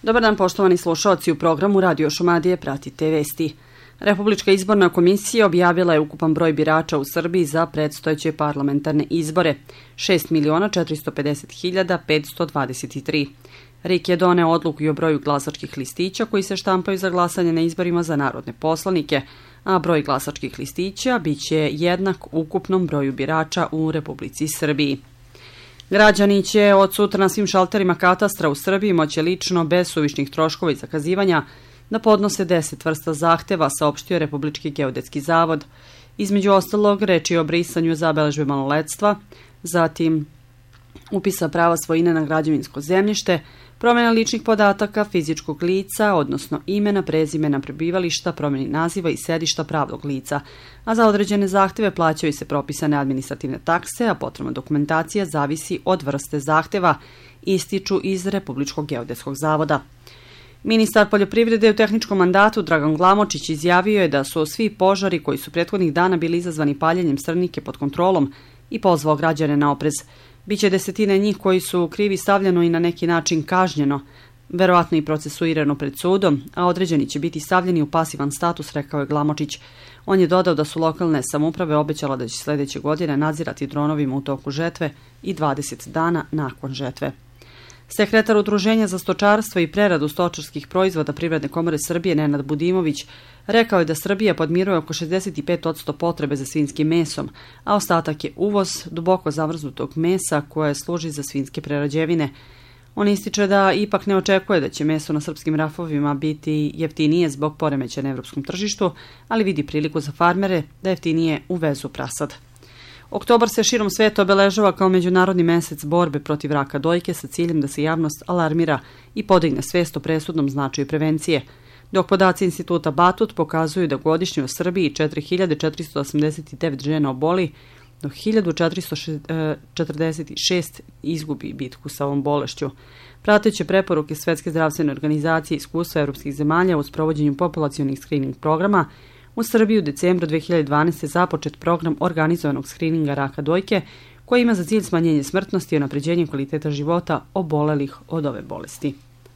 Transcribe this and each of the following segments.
Dobar dan, poštovani slušaoci, u programu Radio Šumadije pratite vesti. Republička izborna komisija objavila je ukupan broj birača u Srbiji za predstojeće parlamentarne izbore, 6.450.523. RIK je doneo odluku i o broju glasačkih listića koji se štampaju za glasanje na izborima za narodne poslanike, a broj glasačkih listića biće jednak ukupnom broju birača u Republici Srbiji. Građani će od sutra na svim šalterima katastra u Srbiji moći lično, bez suvišnih troškova i zakazivanja, da podnose 10 vrsta zahteva, saopštio Republički geodetski zavod. Između ostalog, reč je o brisanju zabeležbe maloletstva, zatim upisa prava svojine na građevinsko zemljište, promjena ličnih podataka fizičkog lica, odnosno imena, prezimena, prebivališta, promjeni naziva i sedišta pravnog lica, a za određene zahteve plaćaju se propisane administrativne takse, a potrebna dokumentacija zavisi od vrste zahteva, ističu iz Republičkog geodetskog zavoda. Ministar poljoprivrede u tehničkom mandatu Dragan Glamočić izjavio je da su svi požari koji su prethodnih dana bili izazvani paljenjem srnike pod kontrolom i pozvao građane na oprez. Biće desetine njih koji su krivi stavljeno i na neki način kažnjeno, verovatno i procesuirano pred sudom, a određeni će biti stavljeni u pasivan status, rekao je Glamočić. On je dodao da su lokalne samouprave obećala da će sljedeće godine nadzirati dronovima u toku žetve i 20 dana nakon žetve. Sekretar Udruženja za stočarstvo i preradu stočarskih proizvoda Privredne komore Srbije Nenad Budimović rekao je da Srbija podmiruje oko 65% potrebe za svinjskim mesom, a ostatak je uvoz duboko zamrznutog mesa koje služi za svinjske prerađevine. On ističe da ipak ne očekuje da će meso na srpskim rafovima biti jeftinije zbog poremećaja na evropskom tržištu, ali vidi priliku za farmere da jeftinije uvezu prasad. Oktobar se širom sveta obeležava kao međunarodni mesec borbe protiv raka dojke sa ciljem da se javnost alarmira i podigne svest o presudnom značaju prevencije, dok podaci Instituta Batut pokazuju da godišnje u Srbiji 4.489 žena oboli, dok 1.446 izgubi bitku sa ovom bolešću. Prateće preporuke Svetske zdravstvene organizacije i iskustva evropskih zemalja u sprovođenju populacionih screening programa, u Srbiji u decembru 2012. započet program organizovanog skrininga raka dojke koji ima za cilj smanjenje smrtnosti i unapređenje kvaliteta života obolelih od ove bolesti.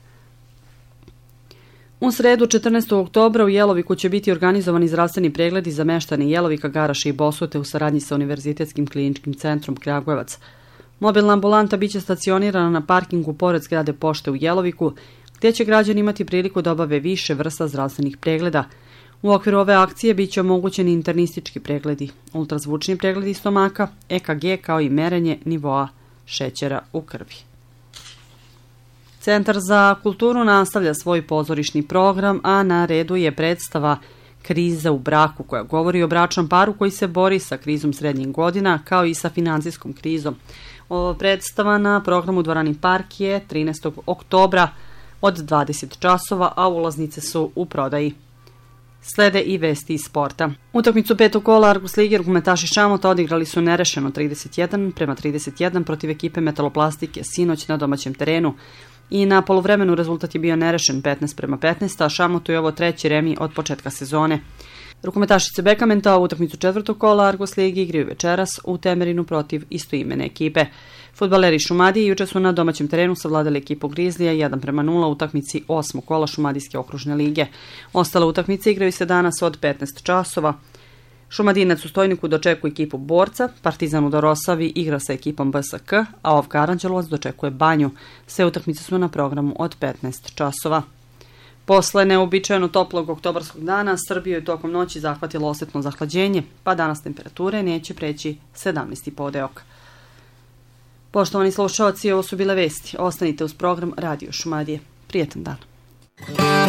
U sredu 14. oktobra u Jeloviku će biti organizovani zdravstveni pregledi za meštane Jelovika, Garaša i Bosute u saradnji sa Univerzitetskim kliničkim centrom Kragujevac. Mobilna ambulanta biće stacionirana na parkingu pored zgrade pošte u Jeloviku, gdje će građani imati priliku da obave više vrsta zdravstvenih pregleda. U okviru ove akcije bit će omogućeni internistički pregledi, ultrazvučni pregledi stomaka, EKG kao i merenje nivoa šećera u krvi. Centar za kulturu nastavlja svoj pozorišni program, a na redu je predstava Kriza u braku, koja govori o bračnom paru koji se bori sa krizom srednjih godina kao i sa financijskom krizom. Ova predstava na programu Dvorani Park je 13. oktobra od 20 časova, a ulaznice su u prodaji. Slede i vesti iz sporta. Utakmicu petog kola Argus lige rukometaši Šamota odigrali su nerešeno 31-31 protiv ekipe Metaloplastike sinoć na domaćem terenu i na poluvremenu rezultat je bio nerešen 15-15, a Šamotu je ovo treći remi od početka sezone. Rukometašice Bekamenta u utakmicu četvrtog kola Argus lige igraju večeras u Temerinu protiv istoimene ekipe. Fudbaleri Šumadije juče su na domaćem terenu savladali ekipu Grizlija 1-0 u utakmici 8. kola Šumadijske okružne lige. Ostale utakmice igraju se danas od 15 časova. Šumadinac u Stojniku dočekuje ekipu Borca, Partizan u Dorosavi igra sa ekipom BSK, a Ovka Aranđelovac dočekuje Banju. Sve utakmice su na programu od 15 časova. Posle neobičajeno toplog oktobarskog dana, Srbiju je tokom noći zahvatilo osetno zahlađenje, pa danas temperature neće preći 17,5 odeok. Poštovani slušalci, ovo su bile vesti. Ostanite uz program Radio Šumadije. Prijetan dan.